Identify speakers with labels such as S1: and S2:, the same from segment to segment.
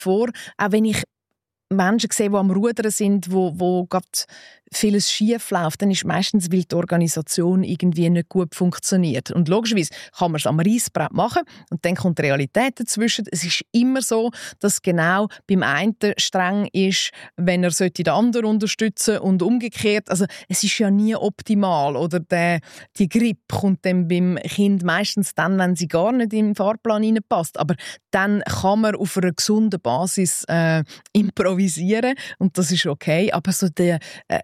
S1: vor, auch wenn ich Menschen sehe, die am Rudern sind, wo gerade vieles schief läuft, dann ist meistens, weil die Organisation irgendwie nicht gut funktioniert. Und logischerweise kann man es am Reissbrett machen und dann kommt die Realität dazwischen. Es ist immer so, dass genau beim einen streng ist, wenn er den anderen unterstützen sollte und umgekehrt. Also es ist ja nie optimal. Oder die Grippe kommt dann beim Kind meistens dann, wenn sie gar nicht in den Fahrplan hineinpasst. Aber dann kann man auf einer gesunden Basis improvisieren und das ist okay. Aber so die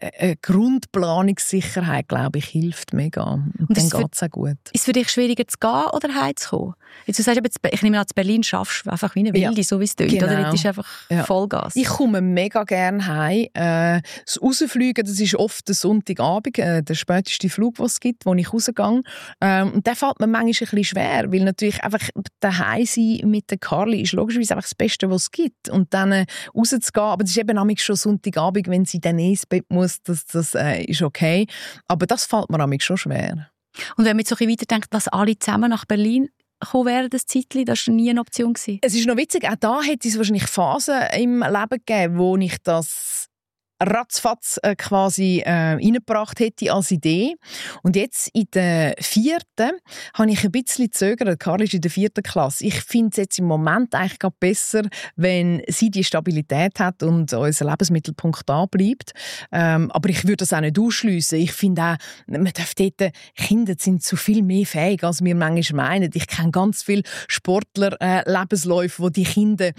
S1: Grundplanungssicherheit, glaube ich, hilft mega. Und dann geht es auch gut.
S2: Ist es für dich schwieriger zu gehen oder heimzukommen? Jetzt, du sagst, ich nehme an, in Berlin schaffst du einfach wie eine Wilde, so wie es tönt.
S1: Genau.
S2: Oder das ist einfach Vollgas.
S1: Ich komme mega gerne heim. Das Rausfliegen, das ist oft der Sonntagabend, der späteste Flug, den es gibt, wo ich rausgehe. Und der fällt mir manchmal ein bisschen schwer, weil natürlich einfach daheim sein mit der Carly ist logischerweise einfach das Beste, was es gibt. Und dann rauszugehen, aber das ist eben manchmal schon Sonntagabend, wenn sie dann ins Bett muss, das ist okay. Aber das fällt mir manchmal schon schwer.
S2: Und wenn man jetzt so ein bisschen weiterdenkt, dass alle zusammen nach Berlin kommen während des Zeitli, das war nie eine Option gewesen.
S1: Es ist noch witzig, auch da hätte es wahrscheinlich Phasen im Leben gegeben, wo ich das ratzfatz quasi reingebracht hätte als Idee. Und jetzt in der 4. habe ich ein bisschen gezögert. Karl ist in der 4. Klasse. Ich finde es jetzt im Moment eigentlich gerade besser, wenn sie die Stabilität hat und unser Lebensmittelpunkt da bleibt. Aber ich würde das auch nicht ausschliessen. Ich finde auch, man darf dort, Kinder sind zu viel mehr fähig, als wir manchmal meinen. Ich kenne ganz viele Sportler, Lebensläufe, wo die Kinder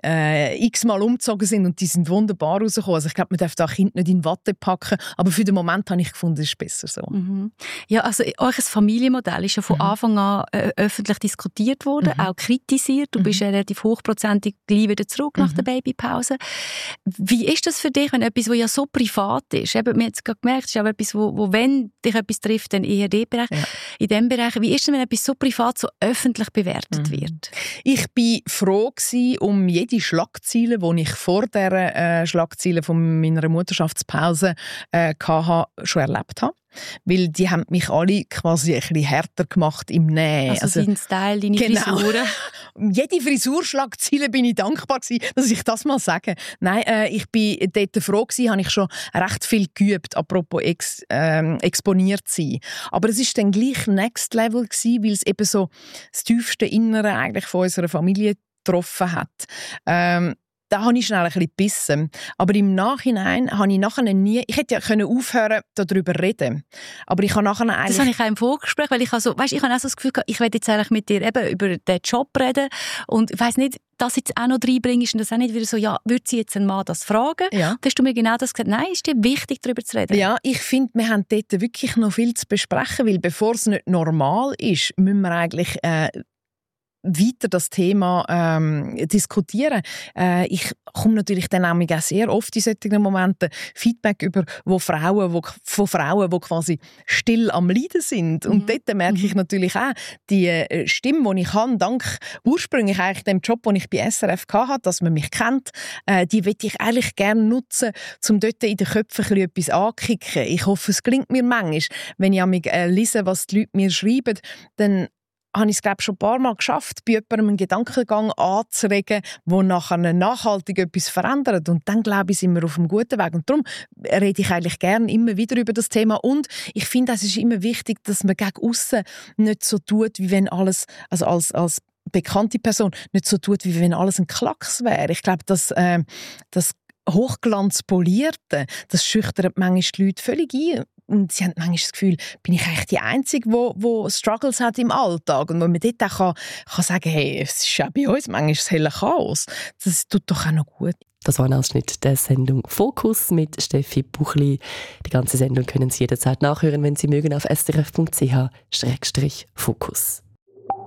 S1: x-mal umgezogen sind und die sind wunderbar rausgekommen. Also ich glaube, man darf da Kind nicht in Watte packen, aber für den Moment habe ich gefunden, es ist besser so.
S2: Mhm. Ja, also euer Familienmodell ist ja von Anfang an öffentlich diskutiert worden, auch kritisiert. Du bist ja relativ hochprozentig gleich wieder zurück nach der Babypause. Wie ist das für dich, wenn etwas, das ja so privat ist, eben, wir haben es gerade gemerkt, es ist aber etwas, wo wenn dich etwas trifft, dann eher in diesem Bereich. Wie ist es, wenn etwas so privat, so öffentlich bewertet wird? Ich
S1: war froh um jede Schlagzeile, die ich vor der Schlagzeile von meiner Mutterschaftspause schon erlebt habe. Weil die haben mich alle quasi ein bisschen härter gemacht im Nähen.
S2: Also dein Style, deine Frisuren.
S1: Jede Frisurschlagzeile bin ich dankbar gewesen, dass ich das mal sage. Nein, ich bin dort froh gewesen, habe ich schon recht viel geübt, apropos exponiert sein. Aber es ist dann gleich Next Level gewesen, weil es eben so das tiefste Innere eigentlich von unserer Familie getroffen hat. Da habe ich schnell ein bisschen gebissen. Aber im Nachhinein habe ich nachher nie... Ich hätte ja aufhören können, darüber zu reden. Aber ich habe nachher eigentlich...
S2: Das habe ich auch im Vorgespräch, weil ich also, ich habe auch so das Gefühl, ich will jetzt eigentlich mit dir eben über den Job reden. Und ich weiss nicht, dass jetzt auch noch reinbringst und das auch nicht wieder so, ja, würde sie jetzt ein Mann das fragen? Ja. Da hast du mir genau das gesagt, nein, ist dir wichtig, darüber zu reden?
S1: Ja, ich finde, wir haben dort wirklich noch viel zu besprechen, weil bevor es nicht normal ist, müssen wir eigentlich... weiter das Thema diskutieren. Ich komme natürlich dann auch sehr oft in solchen Momenten Feedback über von Frauen, die quasi still am Leiden sind. Und dort merke ich natürlich auch, die Stimme, die ich habe, dank ursprünglich eigentlich dem Job, den ich bei SRF hatte, dass man mich kennt, die möchte ich eigentlich gerne nutzen, um dort in den Köpfen etwas anzukicken. Ich hoffe, es gelingt mir manchmal. Wenn ich lese, was die Leute mir schreiben, dann habe ich es, glaube ich, schon ein paar Mal geschafft, bei jemandem einen Gedankengang anzuregen, der nachher nachhaltig etwas verändert. Und dann, glaube ich, sind wir auf einem guten Weg. Und darum rede ich eigentlich gerne immer wieder über das Thema. Und ich finde, es ist immer wichtig, dass man gegen aussen nicht so tut, wie wenn alles, also als bekannte Person, nicht so tut, wie wenn alles ein Klacks wäre. Ich glaube, das Hochglanzpolierte, das schüchtert manchmal die Leute völlig ein. Und sie haben manchmal das Gefühl, bin ich eigentlich die Einzige, die Struggles hat im Alltag. Und wenn man dort auch kann sagen, hey, es ist ja bei uns manchmal das helle Chaos, das tut doch auch noch gut.
S3: Das war ein Ausschnitt der Sendung «Fokus» mit Steffi Buchli. Die ganze Sendung können Sie jederzeit nachhören, wenn Sie mögen, auf srf.ch/fokus.